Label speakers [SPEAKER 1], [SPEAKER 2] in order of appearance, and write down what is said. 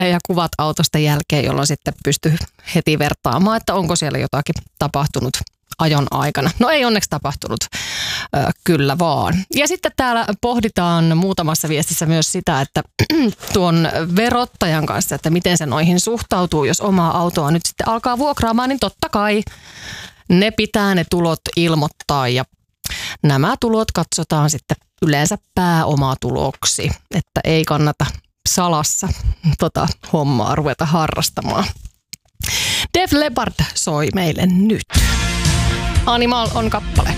[SPEAKER 1] ja kuvat autosta jälkeen, jolloin sitten pystyy heti vertaamaan, että onko siellä jotakin tapahtunut ajon aikana. No ei onneksi tapahtunut, kyllä vaan. Ja sitten täällä pohditaan muutamassa viestissä myös sitä, että tuon verottajan kanssa, että miten se noihin suhtautuu, jos omaa autoa nyt sitten alkaa vuokraamaan, niin totta kai ne pitää ne tulot ilmoittaa ja nämä tulot katsotaan sitten yleensä pääomatuloksi, että ei kannata salassa hommaa ruveta harrastamaan. Def Leppard soi meille nyt. Animal on kappale.